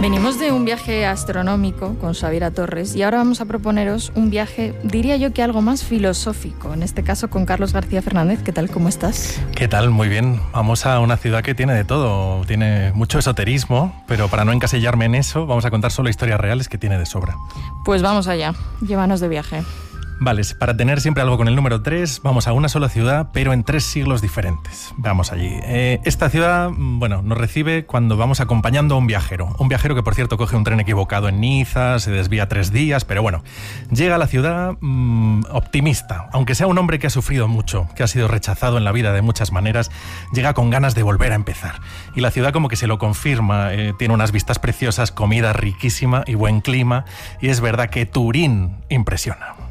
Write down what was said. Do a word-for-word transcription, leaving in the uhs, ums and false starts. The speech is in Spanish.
Venimos de un viaje astronómico con Xaviera Torres y ahora vamos a proponeros un viaje, diría yo que algo más filosófico, en este caso con Carlos García Fernández. ¿Qué tal? ¿Cómo estás? ¿Qué tal? Muy bien. Vamos a una ciudad que tiene de todo, tiene mucho esoterismo, pero para no encasillarme en eso, vamos a contar solo historias reales que tiene de sobra. Pues vamos allá, llévanos de viaje. Vale, para tener siempre algo con el número tres, vamos a una sola ciudad, pero en tres siglos diferentes. Vamos allí. Eh, esta ciudad, bueno, nos recibe cuando vamos acompañando a un viajero. Un viajero que, por cierto, coge un tren equivocado en Niza, se desvía tres días, pero bueno, llega a la ciudad mmm, optimista. Aunque sea un hombre que ha sufrido mucho, que ha sido rechazado en la vida de muchas maneras, llega con ganas de volver a empezar. Y la ciudad como que se lo confirma. Eh, tiene unas vistas preciosas, comida riquísima y buen clima. Y es verdad que Turín impresiona.